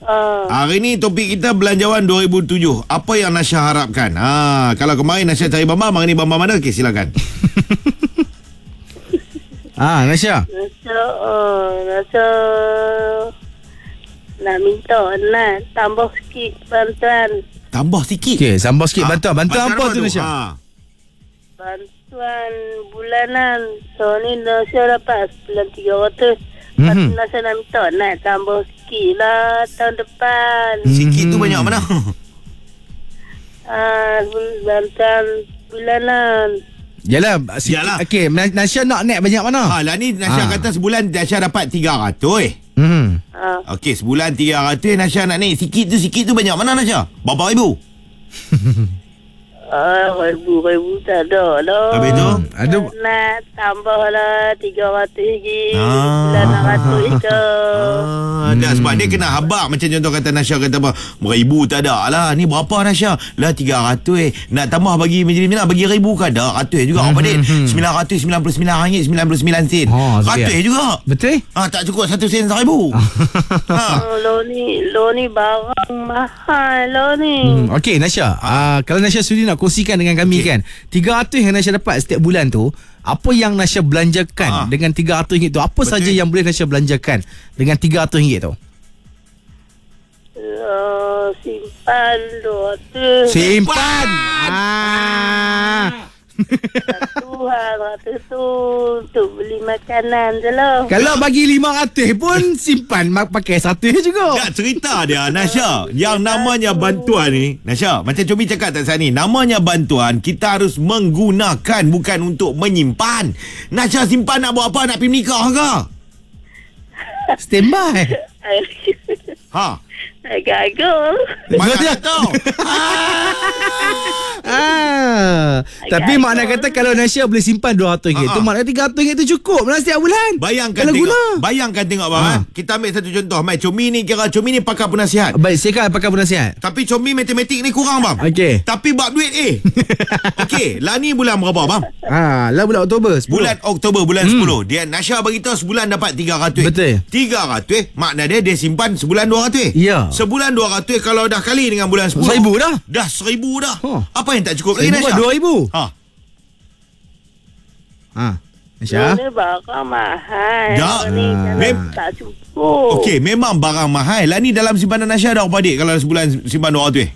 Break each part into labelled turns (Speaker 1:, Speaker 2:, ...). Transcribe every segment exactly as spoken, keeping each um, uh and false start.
Speaker 1: Uh.
Speaker 2: Hari ni topik kita belanjawan dua ribu tujuh. Apa yang Nasya harapkan? Ha, kalau kemarin Nasya cari Bambam, hari ni Bambam mana? Okey, silakan.
Speaker 3: Ah, Nasya.
Speaker 1: Nasya, uh, Nasya nak minta nak tambah sikit bantuan.
Speaker 2: Tambah sikit.
Speaker 3: Okey, tambah sikit
Speaker 2: Ha,
Speaker 3: bantuan. Bantuan apa tu Nasya?
Speaker 2: Ha.
Speaker 1: Bantuan bulanan. So ni Nasya dapat sebulan tiga ratus.
Speaker 3: Mhm.
Speaker 1: Lepas tu Nasya nak minta nak tambah sikit lah tahun depan.
Speaker 2: Sikit tu
Speaker 3: Mhm.
Speaker 2: banyak mana?
Speaker 1: Ah, bantuan bulanan.
Speaker 3: Yalah, sikit.
Speaker 2: Yalah.
Speaker 3: Okey, Nasya nak naik banyak mana?
Speaker 2: Ha, lah ni Nasya
Speaker 3: Ha.
Speaker 2: kata sebulan Nasya dapat tiga ratus.
Speaker 3: Hmm.
Speaker 1: Ah,
Speaker 2: Okey, sebulan tiga ratus Nasya nak naik. Sikit tu, sikit tu banyak mana Nasya? Berapa ribu?
Speaker 1: ah ribu-ribu tak ada lah.
Speaker 2: Habis tu?
Speaker 3: Ada
Speaker 1: Nak tambah lah tiga ratus ringgit.
Speaker 2: Ah.
Speaker 1: Bulan enam ratus ke.
Speaker 2: Ah, dah sebab dia kena habak. Macam contoh kata Nasya kata apa, beribu tak ada lah. Ni berapa Nasya? Lah tiga ratus eh. Nak tambah bagi majlis minat bagi ribu ke? Tak, ratus juga. Apa dia? sembilan ratus sembilan puluh sembilan ringgit sembilan puluh sembilan sen.
Speaker 3: Oh,
Speaker 2: Ratus
Speaker 3: sekian.
Speaker 2: juga.
Speaker 3: betul?
Speaker 2: Ah, tak cukup satu sen seribu. ha.
Speaker 1: Oh, lo ni, lo ni barang mahal lo ni.
Speaker 3: Hmm, Okey Nasya, uh, kalau Nasya sudi nak kongsikan dengan kami
Speaker 2: Okey.
Speaker 3: kan, tiga ratus yang Nasya dapat setiap bulan tu, apa yang Nasya belanjakan
Speaker 2: Ah.
Speaker 3: dengan tiga ratus ringgit tu? Apa
Speaker 2: Betul.
Speaker 3: saja yang boleh Nasya belanjakan dengan tiga ratus ringgit tu?
Speaker 1: Uh, simpan dua ratus.
Speaker 3: Simpan. Ah.
Speaker 1: Satu hal ratus tu untuk beli makanan je lah.
Speaker 3: Kalau bagi lima ratus pun simpan mak- pakai seratus juga.
Speaker 2: Tak, cerita dia Nasya, yang namanya bantuan ni Nasya, macam Comi cakap tak saat ni, namanya bantuan kita harus menggunakan, bukan untuk menyimpan. Nasya simpan nak buat apa? Nak pergi nikah ke?
Speaker 3: Standby.
Speaker 2: Ha,
Speaker 1: Gagal.
Speaker 2: mana
Speaker 3: Betul.
Speaker 2: tak tahu.
Speaker 3: Ah. Tapi
Speaker 1: Agak
Speaker 3: makna
Speaker 1: agak.
Speaker 3: kata kalau Nasya boleh simpan dua ratus ringgit
Speaker 2: Ah,
Speaker 3: tu,
Speaker 2: ah.
Speaker 3: makna tiga ratus ringgit tu cukup lah setiap bulan.
Speaker 2: Bayangkan
Speaker 3: kalau
Speaker 2: tengok,
Speaker 3: guna.
Speaker 2: bayangkan tengok bang.
Speaker 3: Ha.
Speaker 2: Ha. Kita ambil satu contoh, Mai Comi ni kira Comi ni pakar penasihat.
Speaker 3: Baik, silakan pakai penasihat.
Speaker 2: Tapi Comi matematik ni kurang bang.
Speaker 3: Okey.
Speaker 2: Tapi bab duit eh. Okey, lah ni bulan berapa bang?
Speaker 3: Ah, lah bulan Oktober sepuluh.
Speaker 2: Bulan Oktober bulan hmm. sepuluh. Dia Nasya beritahu sebulan dapat tiga ratus.
Speaker 3: Betul.
Speaker 2: tiga ratus makna dia dia simpan sebulan dua ratus.
Speaker 3: Ya.
Speaker 2: Sebulan dua ratus kalau dah kali dengan bulan sepuluh.
Speaker 3: Seribu dah.
Speaker 2: Dah seribu dah.
Speaker 3: Oh.
Speaker 2: Apa yang tak cukup lagi
Speaker 3: Seribu
Speaker 2: Nasya?
Speaker 3: buat dua ribu.
Speaker 2: Ha.
Speaker 3: Ha.
Speaker 1: Lo
Speaker 3: Nasya.
Speaker 1: ni barang mahal.
Speaker 2: Tak.
Speaker 1: Lo ni
Speaker 3: Ah.
Speaker 1: jangan tak cukup.
Speaker 2: Okey, memang barang mahal. Lah ni dalam simpanan Nasya dah berapa dik kalau sebulan simpan dua ratus?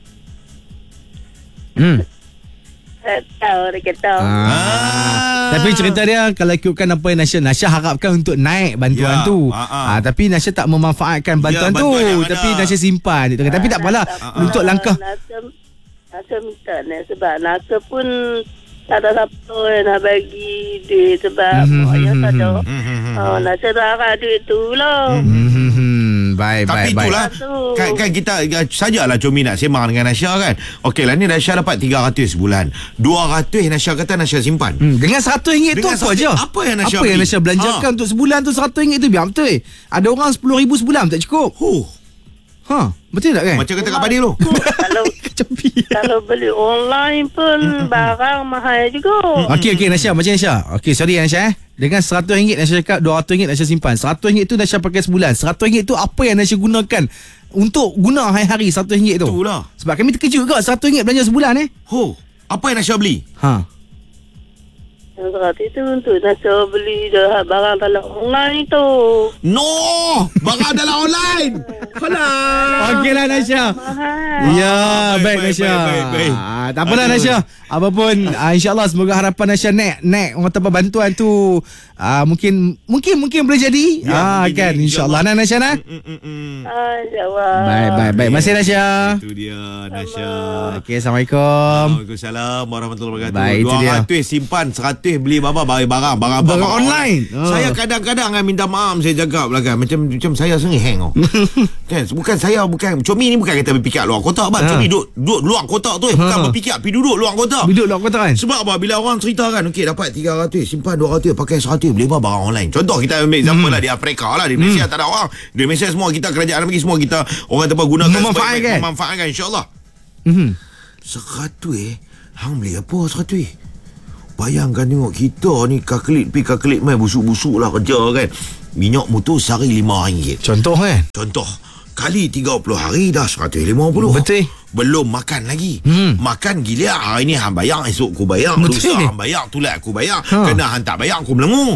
Speaker 3: Hmm.
Speaker 1: Tak tahu dia kata.
Speaker 3: Ah. Tapi cerita dia kalau ikutkan apa yang Nasya Nasya harapkan untuk naik bantuan
Speaker 2: Ya,
Speaker 3: tu.
Speaker 2: ah, ah.
Speaker 3: Ah, tapi Nasya tak memanfaatkan bantuan,
Speaker 2: Ya,
Speaker 3: tu.
Speaker 2: bantuan yang ada.
Speaker 3: Tapi Nasya simpan. Dia kata, tapi tak apalah
Speaker 1: Ah,
Speaker 3: untuk langkah.
Speaker 1: Nasa, Nasa minta ni sebab Nasa pun tak ada siapa yang nak bagi duit sebab
Speaker 3: Mhm,
Speaker 1: mak ayah tak ada.
Speaker 2: mhm,
Speaker 1: Oh, Nasa dah harap duit tu lah.
Speaker 3: Hmm, baik,
Speaker 2: Tapi
Speaker 3: baik, baik.
Speaker 2: itulah
Speaker 1: baik.
Speaker 2: kan, kan kita sajalah Comi nak sembang dengan Nasya kan. Okey lah ni Nasya dapat tiga ratus sebulan. dua ratus Nasya kata Nasya simpan.
Speaker 3: Hmm, dengan seratus ringgit tu
Speaker 2: Dengan
Speaker 3: apa
Speaker 2: seratus,
Speaker 3: je?
Speaker 2: apa yang Nasya
Speaker 3: Apa yang
Speaker 2: beli?
Speaker 3: Nasya belanjakan
Speaker 2: Ha.
Speaker 3: untuk sebulan tu seratus ringgit tu biar betul. Ada orang sepuluh ribu sebulan tak cukup.
Speaker 2: Huh.
Speaker 3: Ha, betul tak kan?
Speaker 2: Macam kata kat Padi tu.
Speaker 1: Kalau
Speaker 3: Cepi.
Speaker 1: kalau beli online pun barang mahal juga.
Speaker 3: Okey, okey Nasya, macam Nasya. Okey, sorry Nasya eh. Dengan seratus ringgit Nasya cakap dua ratus ringgit Nasya simpan. seratus ringgit tu Nasya pakai sebulan. seratus ringgit tu apa yang Nasya gunakan untuk guna hari-hari seratus ringgit tu?
Speaker 2: Itulah.
Speaker 3: Sebab kami terkejut juga seratus ringgit belanja sebulan eh.
Speaker 2: Huh. Apa yang Nasya beli?
Speaker 3: Ha.
Speaker 1: Yang seratus itu untuk Nasa beli dah barang dalam online tu.
Speaker 2: No, barang dalam online. Alah.
Speaker 3: Okeylah Nasya.
Speaker 1: Mahal.
Speaker 3: Ya,
Speaker 2: baik,
Speaker 3: baik,
Speaker 2: baik,
Speaker 3: Nasya.
Speaker 2: baik, baik, baik.
Speaker 3: Ah, tak apalah
Speaker 2: Aduh.
Speaker 3: Nasya. Apapun ah, insya-Allah semoga harapan Nasya naik naik orang tanpa bantuan tu ah, mungkin mungkin mungkin boleh jadi.
Speaker 2: Ya,
Speaker 3: ah
Speaker 2: mungkin
Speaker 3: kan
Speaker 2: jadi,
Speaker 3: insya-Allah nah Nasya nah.
Speaker 2: Mm, mm, mm.
Speaker 1: Ah, InsyaAllah.
Speaker 3: Baik baik baik. Masih Nasya.
Speaker 2: Itu dia Nasya.
Speaker 3: Okey, Assalamualaikum.
Speaker 2: Waalaikumsalam warahmatullahi wabarakatuh.
Speaker 3: Baik, itu dia.
Speaker 2: dua ratus simpan, seratus beli apa barang barang barang apa?
Speaker 3: Barang online. Oh.
Speaker 2: Saya kadang-kadang kan minta maaf saya cakap lah kan macam macam saya sendiri hang oh. Kan bukan saya bukan Comi ni bukan kata berfikir luar kotak bang.
Speaker 3: Ha.
Speaker 2: Comi duduk duduk luar kotak tu eh. Bukan
Speaker 3: Ha.
Speaker 2: berfikir pergi duduk luar kotak.
Speaker 3: Duduk luar kota kan?
Speaker 2: Sebab apa bila orang cerita kan okey dapat tiga ratus simpan dua ratus pakai seratus beli apa barang online. Contoh kita ambil example
Speaker 3: Hmm.
Speaker 2: lah di Afrika lah di Malaysia tak ada orang. Di Malaysia semua kita kerajaan bagi semua kita orang tempat gunakan
Speaker 3: Memanfaatkan.
Speaker 2: sebaik-baik, memanfaatkan insya-Allah.
Speaker 3: Mhm.
Speaker 2: Seratus eh hang beli apa seratus eh? Bayangkan tengok kita ni kakelit pi kakelit mai busuk-busuk lah kerja kan. Minyak motor sehari lima ringgit.
Speaker 3: Contoh kan?
Speaker 2: Contoh Kali tiga puluh hari dah seratus lima puluh.
Speaker 3: Betul.
Speaker 2: Belum makan lagi.
Speaker 3: Hmm.
Speaker 2: Makan gila. Hari ni hang bayar, esok aku bayar.
Speaker 3: Betul.
Speaker 2: Lusa hang bayar, tulat aku bayar.
Speaker 3: Ha.
Speaker 2: Kena hang tak bayar, aku melengu.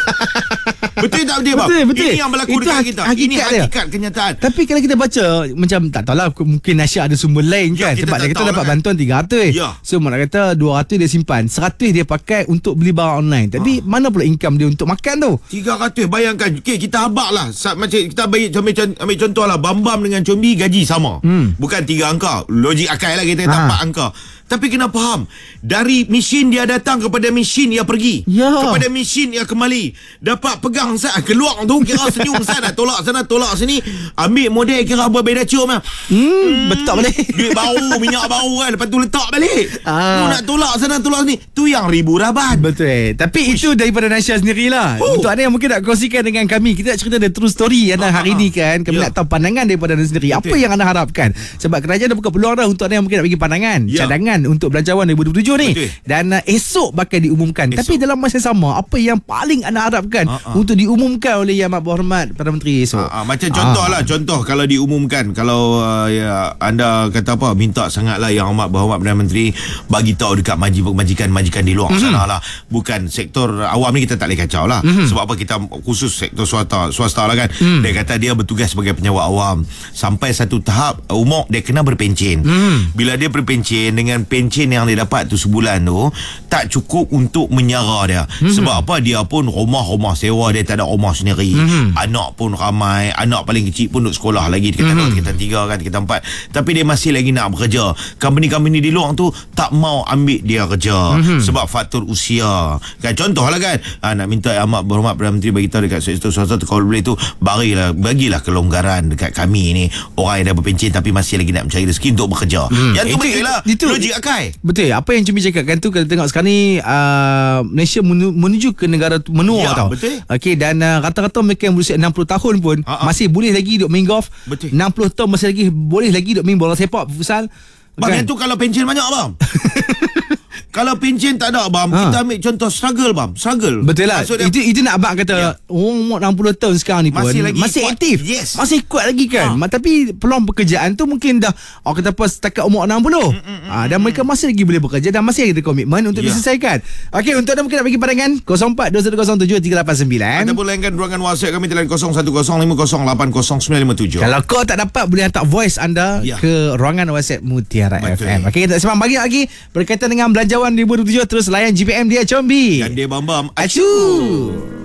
Speaker 2: Betul tak betul, bang?
Speaker 3: Betul, betul.
Speaker 2: Ini yang berlaku
Speaker 3: Itu
Speaker 2: dekat
Speaker 3: hak-
Speaker 2: kita.
Speaker 3: hakikat
Speaker 2: Ini
Speaker 3: dia.
Speaker 2: hakikat kenyataan.
Speaker 3: Tapi kalau kita baca, macam tak tahulah, mungkin Nasya ada sumber lain
Speaker 2: Ya,
Speaker 3: kan.
Speaker 2: kita
Speaker 3: Sebab
Speaker 2: tak
Speaker 3: dia kata
Speaker 2: tahu
Speaker 3: dapat
Speaker 2: lah kan.
Speaker 3: bantuan tiga ratus.
Speaker 2: Ya.
Speaker 3: So mak nak kata dua ratus dia simpan, seratus dia pakai untuk beli barang online. Tapi mana pula income dia untuk makan tu?
Speaker 2: tiga ratus bayangkan. Okay, kita habak lah. Sa- Macam kita ambil, ambil, ambil contoh lah. Bambam dengan Combi gaji sama.
Speaker 3: Hmm.
Speaker 2: Bukan tiga angka. Logik akal lah kita kata
Speaker 3: Ha.
Speaker 2: empat angka. Tapi kena faham, dari mesin dia datang kepada mesin dia pergi.
Speaker 3: Ya.
Speaker 2: Kepada mesin dia kembali. Dapat pegang sat, keluar tu kira senyum sana, tolak sana, tolak sini. Ambil model kira berbeda cium lah.
Speaker 3: Hmm, betul balik.
Speaker 2: Duit baru, minyak baru kan. Lepas tu letak balik.
Speaker 3: Ah.
Speaker 2: Tu nak tolak sana, tolak sini. Tu yang ribu rabat.
Speaker 3: Betul. Tapi Uish. itu daripada Nasya sendirilah.
Speaker 2: Oh.
Speaker 3: Untuk anda yang mungkin nak kongsikan dengan kami, kita nak cerita the true story anda
Speaker 2: Ah,
Speaker 3: hari
Speaker 2: ah,
Speaker 3: ni kan. Kami
Speaker 2: ya.
Speaker 3: nak tahu pandangan daripada anda sendiri.
Speaker 2: Betul.
Speaker 3: Apa yang anda harapkan? Sebab kerajaan dah buka peluang dah untuk anda yang mungkin nak bagi pandangan,
Speaker 2: Ya.
Speaker 3: cadangan untuk belanjawan dua ribu dua puluh tujuh ni.
Speaker 2: Betul.
Speaker 3: Dan uh, esok bakal diumumkan.
Speaker 2: Esok.
Speaker 3: Tapi dalam masa yang sama, apa yang paling anda harapkan
Speaker 2: Ah, ah.
Speaker 3: untuk diumumkan oleh Yang Amat Berhormat Perdana Menteri esok?
Speaker 2: Ha, ha, macam contoh
Speaker 3: Ah.
Speaker 2: lah, contoh kalau diumumkan, kalau uh, ya, anda kata apa, minta sangatlah Yang Amat Berhormat Perdana Menteri bagi tahu dekat majikan-majikan di luar mm-hmm. sana lah. Bukan sektor awam ni kita tak boleh kacau lah. Mm-hmm. Sebab apa, kita khusus sektor swasta, swasta lah kan. Mm. Dia kata dia bertugas sebagai penyewa awam. Sampai satu tahap umur dia kena berpencen. Mm. Bila dia berpencen, dengan pencen yang dia dapat tu sebulan tu, tak cukup untuk menyara dia. Mm-hmm. Sebab apa, dia pun rumah-rumah sewa, dia tak ada rumah sendiri. Mm-hmm. Anak pun ramai, anak paling kecil pun duduk sekolah lagi, tingkatan mm-hmm. dua, tingkatan tiga kan, tingkatan empat. Tapi dia masih lagi nak bekerja. Company-company di luar tu tak mau ambil dia kerja. Mm-hmm. Sebab faktor usia. Kan contoh lah kan, ha, nak minta Yang Amat Berhormat Perdana Menteri bagi tahu dekat sektor swasta tu, kalau boleh tu barilah, bagilah kelonggaran dekat kami ni, orang yang dah berpencen tapi masih lagi nak mencari rezeki untuk bekerja. Mm. Yang tu
Speaker 3: Itu-
Speaker 2: betul lah.
Speaker 3: itu-
Speaker 2: Logik akal.
Speaker 3: Betul. Apa yang Cumi cakapkan tu, kalau tengok sekarang ni uh, Malaysia menu, menuju ke negara menua
Speaker 2: Ya,
Speaker 3: tau.
Speaker 2: betul.
Speaker 3: Okey, dan uh, rata-rata mereka yang berusia enam puluh tahun pun
Speaker 2: Ha, ha.
Speaker 3: masih boleh lagi duk main golf.
Speaker 2: Betul.
Speaker 3: enam puluh tahun masih lagi boleh lagi duk main bola sepak, futsal.
Speaker 2: Bang, yang tu kalau pencen banyak bang. Kalau pencen tak ada bang,
Speaker 3: Ha.
Speaker 2: kita ambil contoh struggle bang, struggle.
Speaker 3: Betul lah.
Speaker 2: Maksud dia,
Speaker 3: Itu itu nak abang kata
Speaker 2: Ya.
Speaker 3: orang umur enam puluh tahun sekarang ni pun
Speaker 2: Masih lagi
Speaker 3: masih
Speaker 2: kuat.
Speaker 3: aktif.
Speaker 2: Yes.
Speaker 3: Masih kuat lagi kan.
Speaker 2: Ha.
Speaker 3: Ma- Tapi peluang pekerjaan tu mungkin dah orang kata apa setakat umur enam puluh.
Speaker 2: Mm, mm, mm,
Speaker 3: Ah, dan mereka masih lagi boleh bekerja dan masih ada komitmen untuk
Speaker 2: Ya.
Speaker 3: diselesaikan. Okey, untuk anda mungkin nak bagi pandangan kosong empat dua satu kosong tujuh tiga lapan sembilan.
Speaker 2: ataupun layankan ruangan WhatsApp kami talian kosong satu kosong lima kosong lapan kosong sembilan lima tujuh.
Speaker 3: Kalau kau tak dapat, boleh hantar voice anda
Speaker 2: Ya.
Speaker 3: ke ruangan WhatsApp Mutiara F
Speaker 2: Betul.
Speaker 3: M. Okey, kita sembang bagi lagi berkaitan dengan belanjawan dua ribu dua puluh tujuh. Terus layan G P M dia Combi.
Speaker 2: Dan dia bam-bam.
Speaker 3: Acu.